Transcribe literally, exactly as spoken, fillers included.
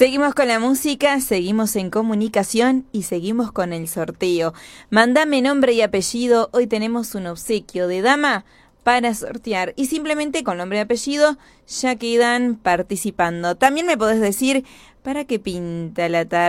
Seguimos con la música, seguimos en comunicación y seguimos con el sorteo. Mándame nombre y apellido, hoy tenemos un obsequio de dama para sortear y simplemente con nombre y apellido ya quedan participando. También me podés decir para qué pinta la tarde.